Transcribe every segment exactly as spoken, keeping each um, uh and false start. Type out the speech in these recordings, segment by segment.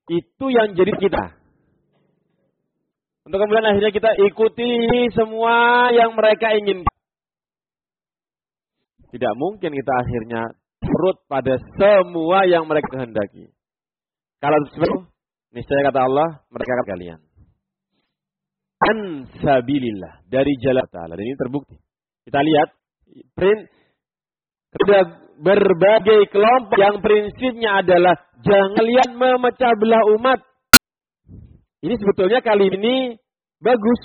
Itu yang jadi kita. Untuk kemudian akhirnya kita ikuti semua yang mereka inginkan. Tidak mungkin kita akhirnya turut pada semua yang mereka kehendaki. Kalau seperti itu, niscaya kata Allah, mereka akan kalian. An sabilillah, dari jalan Ta'ala. Dan ini terbukti. Kita lihat, print, berbagai kelompok yang prinsipnya adalah jangan lihat memecah belah umat. Ini sebetulnya kali ini bagus.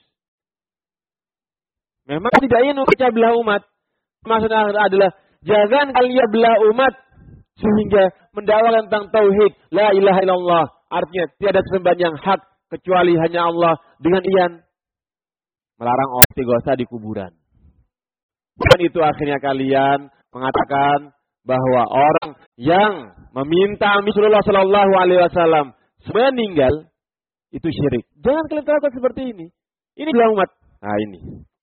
Memang tidak ingin memecah belah umat. Maksudnya adalah jangan kalian belah umat sehingga mendakwakan tentang tauhid, la ilaha illallah. Artinya tiada sembahan yang hak kecuali hanya Allah. Dengan ian melarang orang istighosah di kuburan. Dan itu akhirnya kalian mengatakan bahwa orang yang meminta Rasulullah Shallallahu Alaihi Wasallam meninggal itu syirik. Jangan kalian lakukan seperti ini. Ini belah umat. Nah ini.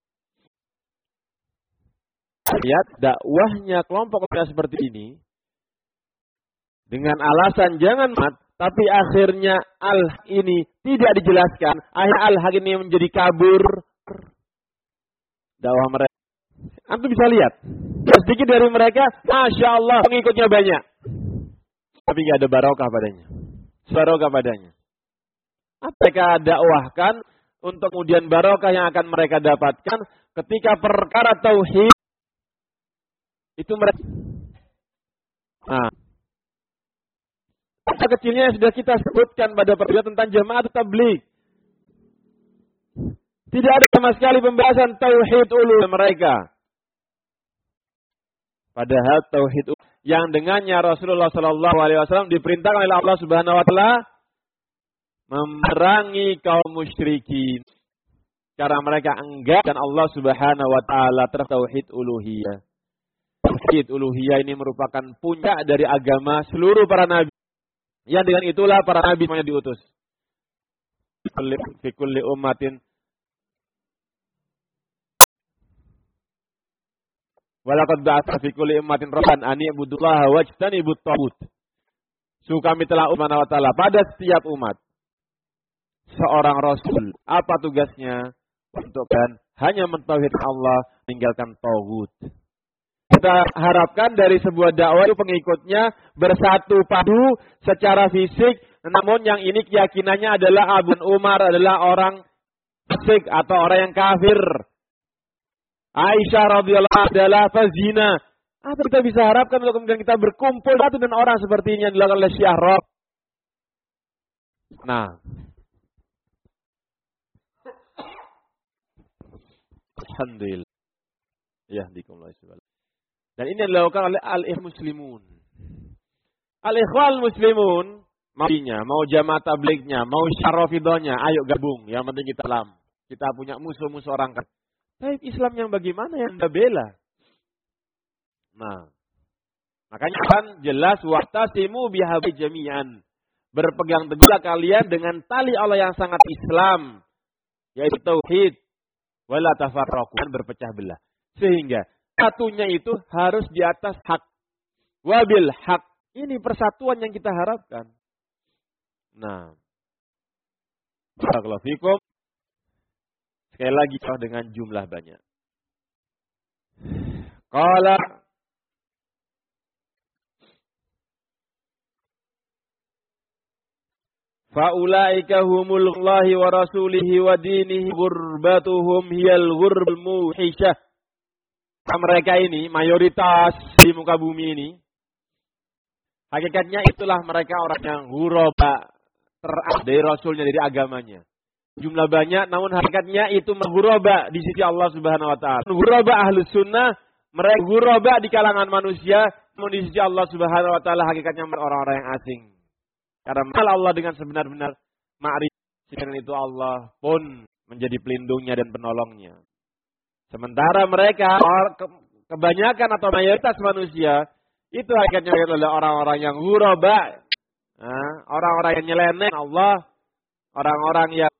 Lihat dakwahnya kelompok seperti ini dengan alasan jangan mat, tapi akhirnya al ini tidak dijelaskan. Akhirnya al-haq ini menjadi kabur. Dakwah mereka. Antum bisa lihat. Sedikit dari mereka, Masya Allah, pengikutnya banyak. Tapi tidak ada barokah padanya. Barokah padanya. Apa mereka dakwahkan untuk kemudian barokah yang akan mereka dapatkan ketika perkara tauhid itu mereka. Nah, kata kecilnya yang sudah kita sebutkan pada perbicaraan tentang jamaah tabligh. Tidak ada sama sekali pembahasan tauhid ulu mereka. Padahal tauhid yang dengannya Rasulullah Shallallahu Alaihi Wasallam diperintahkan oleh Allah Subhanahu Wa Taala memerangi kaum musyrikin. Cara mereka enggan Allah Subhanahu Wa Taala terhadap tauhid uluhiyah. Tauhid uluhiyah ini merupakan puncak dari agama seluruh para nabi. Yang dengan itulah para nabi semuanya diutus. Fi kulli ummatin walaqad ba'atsa fi kulli ummatin rasulan an i'budullaha wajtanibut taghut. Sungguh kami telah umat wa ta'ala pada setiap umat seorang rasul. Apa tugasnya? Untuk kan hanya mentauhidkan Allah, meninggalkan taghut. Kita harapkan dari sebuah dakwah itu pengikutnya bersatu padu secara fisik, namun yang ini keyakinannya adalah Abu Umar adalah orang fasik atau orang yang kafir. Aisyah radhiyallahu adalah pezina. Apa kita bisa harapkan untuk kemudian kita berkumpul satu dengan orang seperti ini yang dilakukan oleh Syiah Rab? Nah, alhamdulillah. Ya, dikumulai subhanallah. Dan ini yang dilakukan oleh al-ikhwan muslimun. Al-ikhwan muslimun, maunya, mau jamaah tablighnya, mau syarafidahnya, ayo gabung. Yang penting kita Islam. Kita punya musuh-musuh orang kafir. Tapi Islam yang bagaimana yang Anda bela? Nah, makanya kan jelas wa'tasimu bihabli jami'an. Berpegang teguhlah kalian dengan tali Allah yang sangat Islam, yaitu tauhid. Wala tafarraqu, berpecah belah. Sehingga satunya itu harus di atas hak. Wabil hak. Ini persatuan yang kita harapkan. Nah, barakallahu fikum. Sekali lagi dengan jumlah banyak. Qala faulaika humulullahi wa rasulihi wa dinihi gurbatuhum hiyal gurbul muhisyah. Mereka ini mayoritas di muka bumi ini. Hakikatnya itulah mereka orang yang ghuraba terang dari rasulnya, dari agamanya. Jumlah banyak, namun hakikatnya itu ghuraba di sisi Allah Subhanahu Wa Taala. Ghuraba ahlus sunnah, mereka ghuraba di kalangan manusia, namun di sisi Allah Subhanahu Wa Taala hakikatnya orang-orang yang asing. Karena mengenal Allah dengan sebenar-benar ma'rifat, karena itu Allah pun menjadi pelindungnya dan penolongnya. Sementara mereka kebanyakan atau mayoritas manusia itu hakikatnya adalah orang-orang yang ghuraba, orang-orang yang nyeleneh Allah, orang-orang yang